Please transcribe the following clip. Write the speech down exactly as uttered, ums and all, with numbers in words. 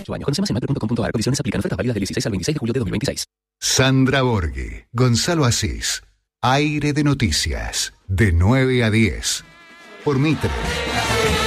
Su año. Conoce más en mapper punto com punto a r. Condiciones aplican. Ofertas válidas del dieciséis al veintiséis de julio de dos mil veintiséis. Sandra Borghi, Gonzalo Asís. Aire de noticias. De nueve a diez. Por Mitre.